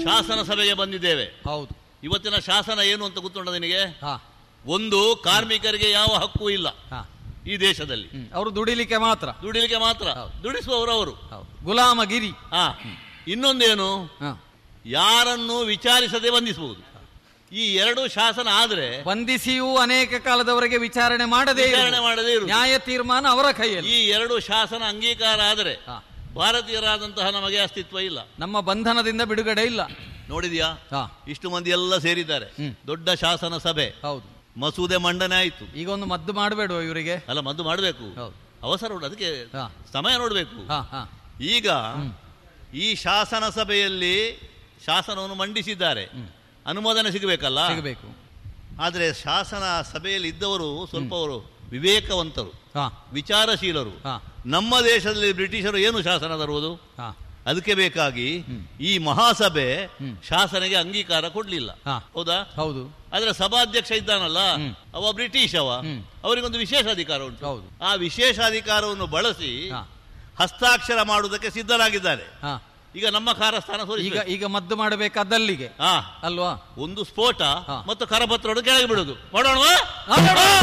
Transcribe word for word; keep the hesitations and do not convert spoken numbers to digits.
ಶಾಸನ ಸಭೆಗೆ ಬಂದಿದ್ದೇವೆ. ಹೌದು. ಇವತ್ತಿನ ಶಾಸನ ಏನು ಅಂತ ಗೊತ್ತುಂಟ ನಿನಗೆ? ಹಾ. ಒಂದು, ಕಾರ್ಮಿಕರಿಗೆ ಯಾವ ಹಕ್ಕು ಇಲ್ಲ ಹಾ. ಈ ದೇಶದಲ್ಲಿ. ಅವರು ದುಡಿಲಿಕ್ಕೆ ಮಾತ್ರ, ದುಡಿಲಿಕ್ಕೆ ಮಾತ್ರ, ದುಡಿಸುವವರು ಅವರು. ಗುಲಾಮಗಿರಿ. ಹಾ. ಇನ್ನೊಂದೇನು, ಹಾ, ಯಾರನ್ನು ವಿಚಾರಿಸದೆ ಬಂಧಿಸಬಹುದು. ಈ ಎರಡು ಶಾಸನ ಆದ್ರೆ ಬಂಧಿಸಿಯೂ ಅನೇಕ ಕಾಲದವರೆಗೆ ವಿಚಾರಣೆ ಮಾಡದೇ ವಿಚಾರಣೆ ಮಾಡದೇ ಇರು, ನ್ಯಾಯ ತೀರ್ಮಾನ ಅವರ ಕೈಯಲ್ಲಿ. ಈ ಎರಡು ಶಾಸನ ಅಂಗೀಕಾರ ಆದರೆ ಹಾ, ಭಾರತೀಯರಾದಂತಹ ನಮಗೆ ಅಸ್ತಿತ್ವ ಇಲ್ಲ, ನಮ್ಮ ಬಂಧನದಿಂದ ಬಿಡುಗಡೆ ಇಲ್ಲ. ನೋಡಿದ್ಯಾ? ಹಾ. ಇಷ್ಟು ಮಂದಿ ಎಲ್ಲ ಸೇರಿದ್ದಾರೆ, ದೊಡ್ಡ ಶಾಸನ ಸಭೆ. ಹೌದು. ಮಸೂದೆ ಮಂಡನೆ ಆಯ್ತು. ಈಗ ಒಂದು ಮದ್ದು ಮಾಡಬೇಡುವ ಇವರಿಗೆ? ಅಲ್ಲ, ಮದ್ದು ಮಾಡಬೇಕು, ಅವಸರ ಉಂಟು, ಅದಕ್ಕೆ ಸಮಯ ನೋಡಬೇಕು. ಈಗ ಈ ಶಾಸನ ಸಭೆಯಲ್ಲಿ ಶಾಸನವನ್ನು ಮಂಡಿಸಿದ್ದಾರೆ, ಅನುಮೋದನೆ ಸಿಗಬೇಕಲ್ಲ, ಸಿಗಬೇಕು. ಆದರೆ ಶಾಸನ ಸಭೆಯಲ್ಲಿ ಇದ್ದವರು ಸ್ವಲ್ಪ ಅವರು ವಿವೇಕವಂತರು, ವಿಚಾರಶೀಲರು. ನಮ್ಮ ದೇಶದಲ್ಲಿ ಬ್ರಿಟಿಷರು ಏನು ಶಾಸನ ತರುವುದು? ಅದಕ್ಕೆ ಬೇಕಾಗಿ ಈ ಮಹಾಸಭೆ ಶಾಸನೆಗೆ ಅಂಗೀಕಾರ ಕೊಡ್ಲಿಲ್ಲ. ಹೌದಾ? ಹೌದು. ಆದ್ರೆ ಸಭಾಧ್ಯಕ್ಷ ಇದ್ದಾನಲ್ಲ, ಅವ ಬ್ರಿಟಿಷ್, ಅವ ಅವರಿಗೊಂದು ವಿಶೇಷ ಅಧಿಕಾರ ಉಂಟು. ಆ ವಿಶೇಷಾಧಿಕಾರವನ್ನು ಬಳಸಿ ಹಸ್ತಾಕ್ಷರ ಮಾಡುವುದಕ್ಕೆ ಸಿದ್ಧರಾಗಿದ್ದಾರೆ. ಈಗ ನಮ್ಮ ಕಾರಸ್ಥಾನ ಈಗ ಈಗ ಮದ್ದು ಮಾಡಬೇಕಾದಲ್ಲಿಗೆ ಅಲ್ವಾ? ಒಂದು ಸ್ಫೋಟ ಮತ್ತು ಕರಪತ್ರ ಕೆಳಗೆ ಬಿಡುದು ಮಾಡೋಣ.